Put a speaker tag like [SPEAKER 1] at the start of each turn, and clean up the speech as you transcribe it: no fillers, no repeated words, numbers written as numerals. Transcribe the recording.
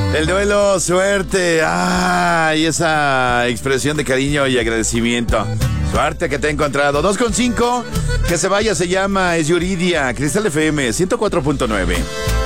[SPEAKER 1] El duelo, suerte. Ay, esa expresión de cariño y agradecimiento. Suerte que te he encontrado. 2.5. Que se vaya, se llama, es Yuridia. Cristal FM 104.9.